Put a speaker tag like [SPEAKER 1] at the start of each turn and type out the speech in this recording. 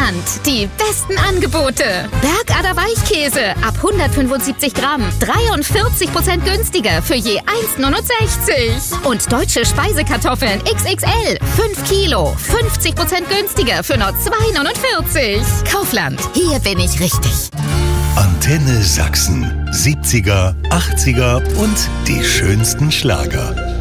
[SPEAKER 1] Kaufland. Die besten Angebote. Bergader Weichkäse ab 175 Gramm. 43% günstiger für je 1,69. Und deutsche Speisekartoffeln XXL. 5 Kilo. 50% günstiger für nur 2,49. Kaufland. Hier bin ich richtig.
[SPEAKER 2] Antenne Sachsen. 70er, 80er und die schönsten Schlager.